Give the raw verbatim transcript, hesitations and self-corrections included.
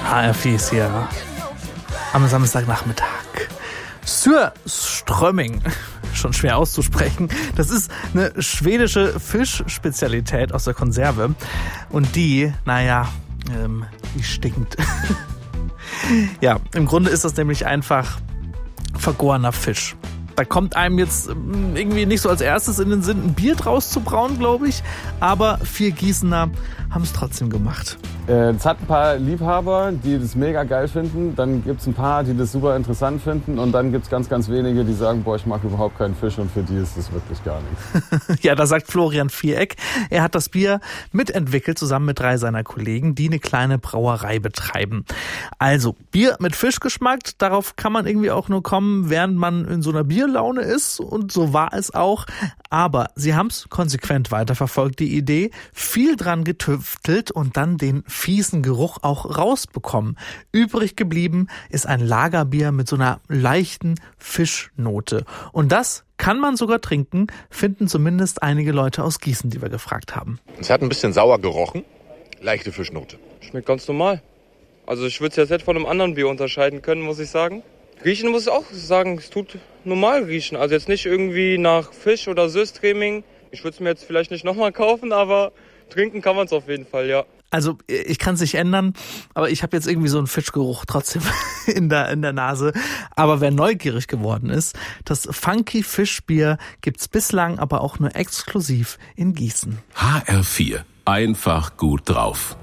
H R vier ist hier am Samstagnachmittag. Surströmming, schon schwer auszusprechen. Das ist eine schwedische Fischspezialität aus der Konserve. Und die, naja, ähm, die stinkt. Ja, im Grunde ist das nämlich einfach vergorener Fisch. Da kommt einem jetzt irgendwie nicht so als erstes in den Sinn, ein Bier draus zu brauen, glaube ich. Aber vier Gießener haben es trotzdem gemacht. Es hat ein paar Liebhaber, die das mega geil finden. Dann gibt es ein paar, die das super interessant finden. Und dann gibt es ganz, ganz wenige, die sagen, boah, ich mag überhaupt keinen Fisch. Und für die ist das wirklich gar nichts. Ja, da sagt Florian Viereck, er hat das Bier mitentwickelt, zusammen mit drei seiner Kollegen, die eine kleine Brauerei betreiben. Also, Bier mit Fischgeschmack, darauf kann man irgendwie auch nur kommen, während man in so einer Bierlaune ist. Und so war es auch. Aber sie haben es konsequent weiterverfolgt, die Idee, viel dran getüftelt und dann den fiesen Geruch auch rausbekommen. Übrig geblieben ist ein Lagerbier mit so einer leichten Fischnote. Und das kann man sogar trinken, finden zumindest einige Leute aus Gießen, die wir gefragt haben. Es hat ein bisschen sauer gerochen, leichte Fischnote. Schmeckt ganz normal. Also ich würde es jetzt nicht von einem anderen Bier unterscheiden können, muss ich sagen. Riechen muss ich auch sagen, es tut normal riechen. Also jetzt nicht irgendwie nach Fisch oder Süßströmming. Ich würde es mir jetzt vielleicht nicht nochmal kaufen, aber trinken kann man es auf jeden Fall, ja. Also ich kann es nicht ändern, aber ich habe jetzt irgendwie so einen Fischgeruch trotzdem in der in der Nase. Aber wer neugierig geworden ist, das Funky Fischbier gibt's bislang aber auch nur exklusiv in Gießen. H R vier. Einfach gut drauf.